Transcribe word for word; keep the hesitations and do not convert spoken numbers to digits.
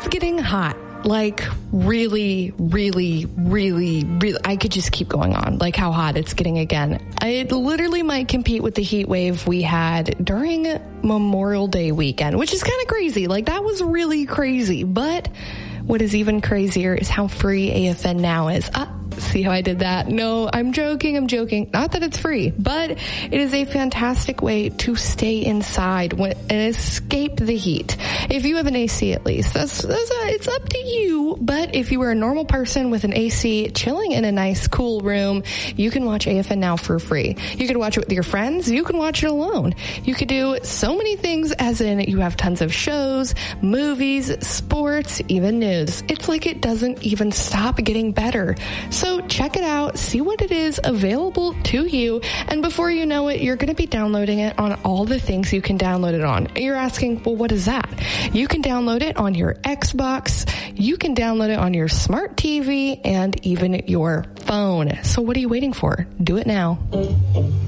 It's getting hot. Like, really, really, really, really, I could just keep going on, like how hot it's getting again. It literally might compete with the heat wave we had during Memorial Day weekend, which is kind of crazy. Like, that was really crazy. But what is even crazier is how free A F N Now is. Uh, see how I did that? No, I'm joking, I'm joking. Not that it's free, but it is a fantastic way to stay inside when, and escape the heat. If you have an A C at least, that's, that's a, it's up to you. But if you are a normal person with an A C chilling in a nice cool room, you can watch A F N Now for free. You can watch it with your friends. You can watch it alone. You could do so many things, as in you have tons of shows, movies, sports, even news. It's like it doesn't even stop getting better. So check it out, see what it is available to you, and before you know it, you're going to be downloading it on all the things you can download it on. You're asking, well, what is that? You can download it on your Xbox, you can download it on your smart T V, and even your phone. So what are you waiting for? Do it now.